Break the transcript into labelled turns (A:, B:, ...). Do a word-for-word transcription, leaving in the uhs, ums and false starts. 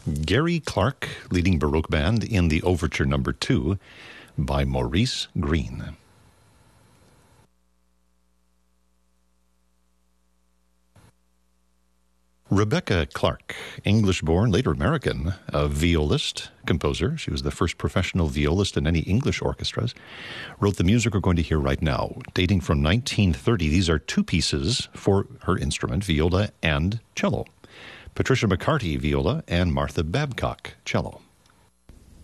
A: Gary Clark leading Baroque Band in the Overture Number Two by Maurice Greene. Rebecca Clark, English-born, later American, a violist, composer. She was the first professional violist in any English orchestras. Wrote the music we're going to hear right now, dating from nineteen thirty. These are two pieces for her instrument, viola and cello. Patricia McCarty, viola, and Martha Babcock, cello.